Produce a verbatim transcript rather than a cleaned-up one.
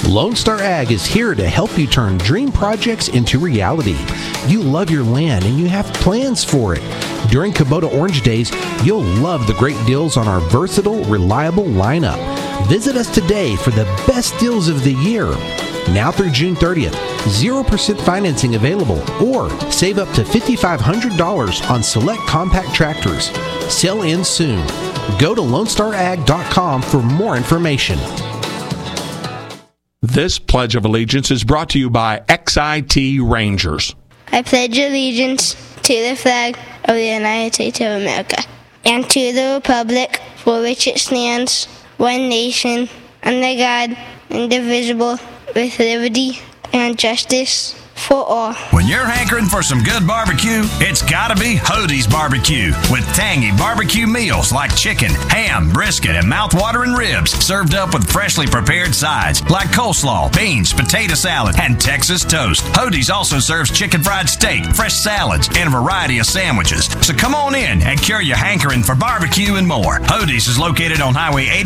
Lone Star Ag is here to help you turn dream projects into reality. You love your land and you have plans for it. During Kubota Orange Days, you'll love the great deals on our versatile, reliable lineup. Visit us today for the best deals of the year. Now through June thirtieth, zero percent financing available, or save up to five thousand five hundred dollars on select compact tractors. Sell in soon. Go to lone star ag dot com for more information. This Pledge of Allegiance is brought to you by X I T Rangers. I pledge allegiance to the flag of the United States of America and to the republic for which it stands, one nation, under God, indivisible, with liberty and justice for all. When you're hankering for some good barbecue, it's gotta be Hodee's Barbecue, with tangy barbecue meals like chicken, ham, brisket, and mouth-watering ribs, served up with freshly prepared sides like coleslaw, beans, potato salad, and Texas toast. Hodee's also serves chicken fried steak, fresh salads, and a variety of sandwiches. So come on in and cure your hankering for barbecue and more. Hodee's is located on Highway eighty